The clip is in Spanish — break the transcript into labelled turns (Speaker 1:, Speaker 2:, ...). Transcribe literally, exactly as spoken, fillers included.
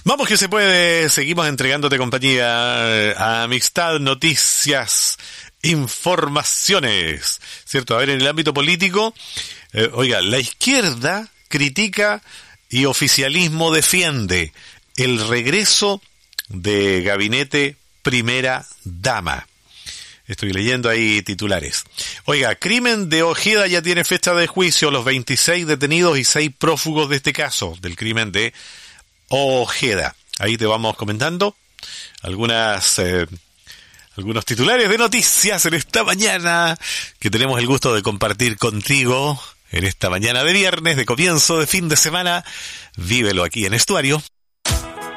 Speaker 1: Vamos que se puede, seguimos entregándote compañía, amistad, noticias, informaciones, ¿cierto? A ver, en el ámbito político, eh, oiga, la izquierda critica y oficialismo defiende el regreso de gabinete primera dama. Estoy leyendo ahí titulares. Oiga, crimen de Ojeda ya tiene fecha de juicio, los veintiséis detenidos y seis prófugos de este caso, del crimen de Ojeda. Ahí te vamos comentando algunas eh, algunos titulares de noticias en esta mañana que tenemos el gusto de compartir contigo en esta mañana de viernes, de comienzo de fin de semana. Vívelo aquí en Estuario.